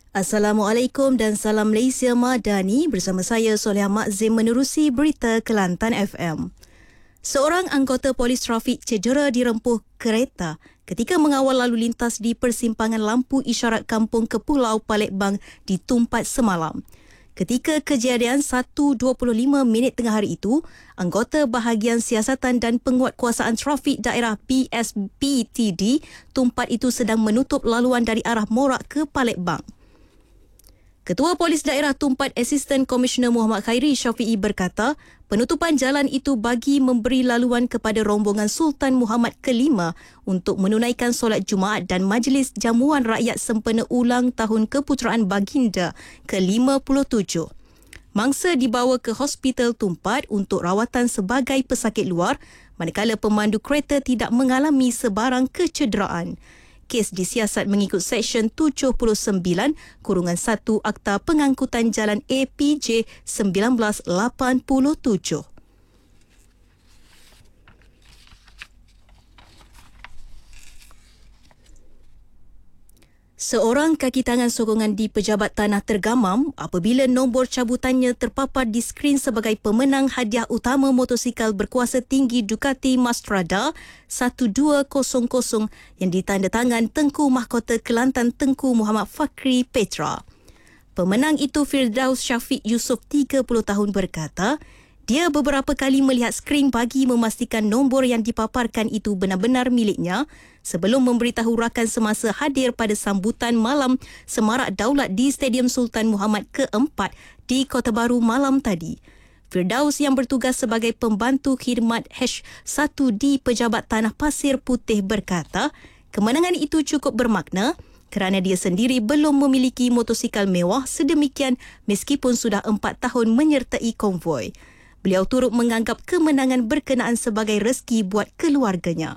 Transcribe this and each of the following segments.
Assalamualaikum dan salam Malaysia Madani. Bersama saya Soleha Makzim menerusi berita Kelantan FM. Seorang anggota polis trafik cedera dirempuh kereta ketika mengawal lalu lintas di persimpangan lampu isyarat Kampung Kepulau Palembang di Tumpat semalam. Ketika kejadian 1.25 tengah hari itu, anggota Bahagian Siasatan dan Penguatkuasaan Trafik Daerah PSPTD Tumpat itu sedang menutup laluan dari arah Morak ke Palembang. Ketua Polis Daerah Tumpat Asisten Komisioner Muhammad Khairi Syafiee berkata, penutupan jalan itu bagi memberi laluan kepada rombongan Sultan Muhammad ke-5 untuk menunaikan solat Jumaat dan majlis jamuan rakyat sempena ulang tahun keputeraan baginda ke-57. Mangsa dibawa ke Hospital Tumpat untuk rawatan sebagai pesakit luar, manakala pemandu kereta tidak mengalami sebarang kecederaan. Kes disiasat mengikut Seksyen 79/1 Akta Pengangkutan Jalan APJ 1987. Seorang kaki tangan sokongan di Pejabat Tanah tergamam apabila nombor cabutannya terpapar di skrin sebagai pemenang hadiah utama motosikal berkuasa tinggi Ducati Mastrada 1200 yang ditandatangan Tengku Mahkota Kelantan Tengku Muhammad Fakri Petra. Pemenang itu Firdaus Syafiq Yusof 30 tahun berkata, dia beberapa kali melihat skrin bagi memastikan nombor yang dipaparkan itu benar-benar miliknya sebelum memberitahu rakan semasa hadir pada sambutan malam Semarak Daulat di Stadium Sultan Muhammad ke-4 di Kota Baru malam tadi. Firdaus yang bertugas sebagai pembantu khidmat H1 di Pejabat Tanah Pasir Putih berkata, kemenangan itu cukup bermakna kerana dia sendiri belum memiliki motosikal mewah sedemikian meskipun sudah 4 tahun menyertai konvoi. Beliau turut menganggap kemenangan berkenaan sebagai rezeki buat keluarganya.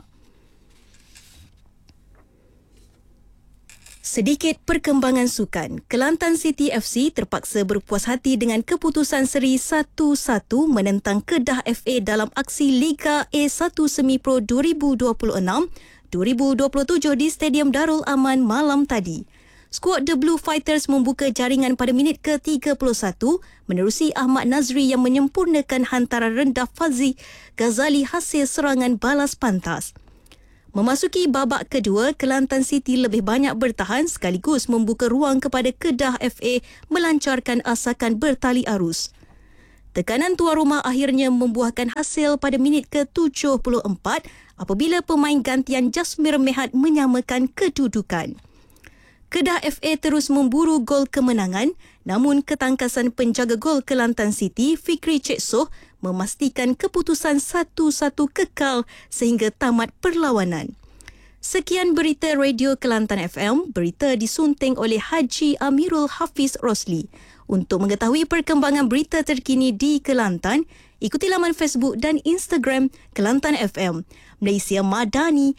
Sedikit perkembangan sukan. Kelantan City FC terpaksa berpuas hati dengan keputusan seri 1-1 menentang Kedah FA dalam aksi Liga A1 Semi Pro 2026-2027 di Stadium Darul Aman malam tadi. Skuad The Blue Fighters membuka jaringan pada minit ke-31 menerusi Ahmad Nazri yang menyempurnakan hantaran rendah Fazi Ghazali hasil serangan balas pantas. Memasuki babak kedua, Kelantan City lebih banyak bertahan sekaligus membuka ruang kepada Kedah FA melancarkan asakan bertali arus. Tekanan tuan rumah akhirnya membuahkan hasil pada minit ke-74 apabila pemain gantian Jasmir Mehat menyamakan kedudukan. Kedah FA terus memburu gol kemenangan, namun ketangkasan penjaga gol Kelantan City, Fikri Cik Soh, memastikan keputusan 1-1 kekal sehingga tamat perlawanan. Sekian berita Radio Kelantan FM, berita disunting oleh Haji Amirul Hafiz Rosli. Untuk mengetahui perkembangan berita terkini di Kelantan, ikuti laman Facebook dan Instagram Kelantan FM. Malaysia Madani,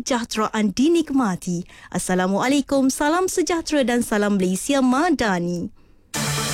kesejahteraan dinikmati. Assalamualaikum, salam sejahtera dan salam Malaysia Madani.